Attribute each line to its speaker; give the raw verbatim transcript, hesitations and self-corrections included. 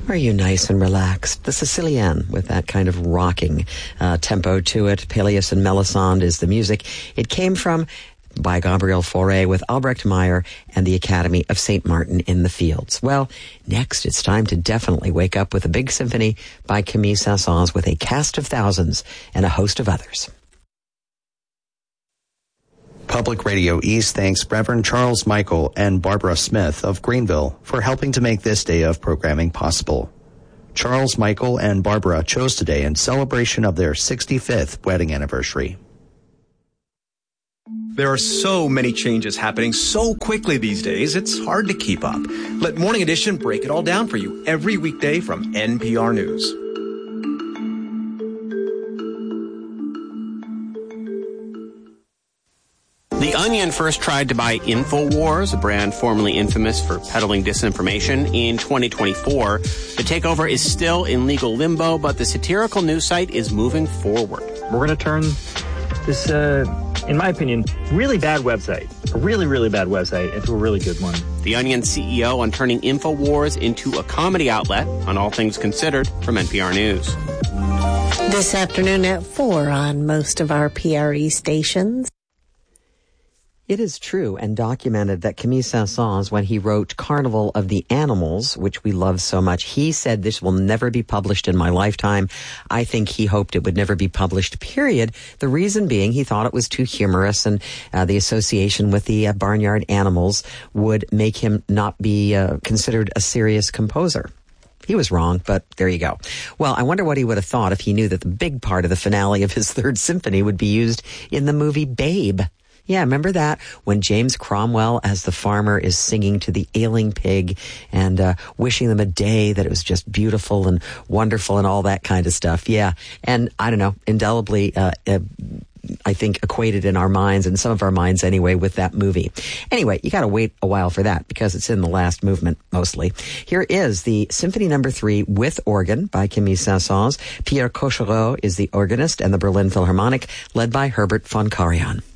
Speaker 1: Are you nice and relaxed? The Sicilienne, with that kind of rocking uh, tempo to it. Peleus and Melisande is the music. It came from by Gabriel Fauré with Albrecht Meyer and the Academy of Saint Martin in the Fields. Well, next it's time to definitely wake up with a big symphony by Camille Saint-Saëns with a cast of thousands and a host of others.
Speaker 2: Public Radio East thanks Reverend Charles Michael and Barbara Smith of Greenville for helping to make this day of programming possible. Charles Michael and Barbara chose today in celebration of their sixty-fifth wedding anniversary.
Speaker 3: There are so many changes happening so quickly these days, it's hard to keep up. Let Morning Edition break it all down for you every weekday from N P R News.
Speaker 4: The Onion first tried to buy InfoWars, a brand formerly infamous for peddling disinformation, in twenty twenty-four. The takeover is still in legal limbo, but the satirical news site is moving forward.
Speaker 5: We're going to turn this, uh, in my opinion, really bad website, a really, really bad website, into a really good one.
Speaker 4: The Onion C E O on turning InfoWars into a comedy outlet on All Things Considered from N P R News.
Speaker 6: This afternoon at four on most of our P R E stations.
Speaker 1: It is true and documented that Camille Saint-Saëns, when he wrote Carnival of the Animals, which we love so much, he said, this will never be published in my lifetime. I think he hoped it would never be published, period. The reason being he thought it was too humorous, and uh, the association with the uh, barnyard animals would make him not be uh, considered a serious composer. He was wrong, but there you go. Well, I wonder what he would have thought if he knew that the big part of the finale of his third symphony would be used in the movie Babe. Yeah, remember that? When James Cromwell, as the farmer, is singing to the ailing pig and uh, wishing them a day that it was just beautiful and wonderful and all that kind of stuff. Yeah, and I don't know, indelibly, uh, uh, I think, equated in our minds, in some of our minds anyway, with that movie. Anyway, you got to wait a while for that because it's in the last movement, mostly. Here is the Symphony Number Three with organ by Camille Saint-Saëns. Pierre Cochereau is the organist, and the Berlin Philharmonic, led by Herbert von Karajan.